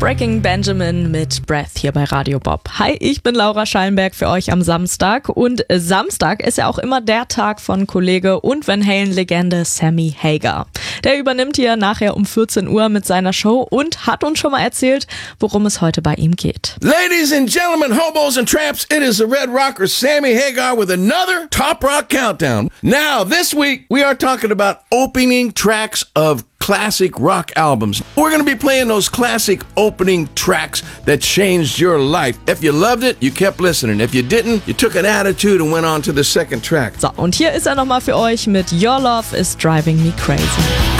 Breaking Benjamin mit Breath hier bei Radio Bob. Hi, ich bin Laura Schallenberg für euch am Samstag und Samstag ist ja auch immer der Tag von Kollege und Van Halen-Legende Sammy Hagar. Der übernimmt hier nachher um 14 Uhr mit seiner Show und hat uns schon mal erzählt, worum es heute bei ihm geht. Ladies and gentlemen, hobos and tramps, it is the Red Rocker Sammy Hagar with another Top Rock Countdown. Now, this week, we are talking about opening tracks of classic rock albums. We're going to be playing those classic opening tracks that changed your life. If you loved it, you kept listening. If you didn't, you took an attitude and went on to the second track. So, und hier ist er nochmal für euch mit Your Love is Driving Me Crazy.